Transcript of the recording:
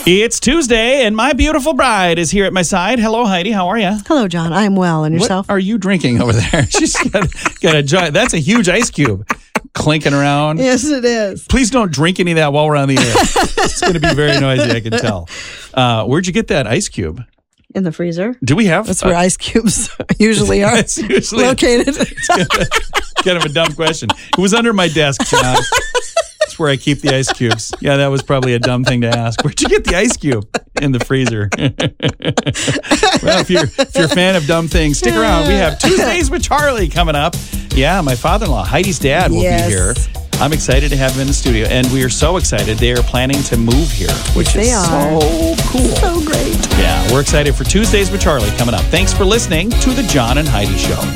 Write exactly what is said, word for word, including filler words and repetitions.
It's Tuesday, and my beautiful bride is here at my side. Hello, Heidi. How are you? Hello, John. I'm well. And yourself? What are you drinking over there? She's got, got a giant, that's a huge ice cube clinking around. Yes, it is. Please don't drink any of that while we're on the air. It's going to be very noisy, I can tell. Uh, where'd you get that ice cube? In the freezer. Do we have? That's where uh, ice cubes usually are That's usually located. It's kind of a dumb question. It was under my desk, John. That's where I keep the ice cubes. Yeah, that was probably a dumb thing to ask. Where'd you get the ice cube? In the freezer. Well, if you're, if you're a fan of dumb things, stick around. We have Tuesdays with Charlie coming up. Yeah, my father-in-law, Heidi's dad, will yes. be here. I'm excited to have him in the studio, and we are so excited. They are planning to move here, which they is are. so cool. So great. Yeah, we're excited for Tuesdays with Charlie coming up. Thanks for listening to The John and Heidi Show.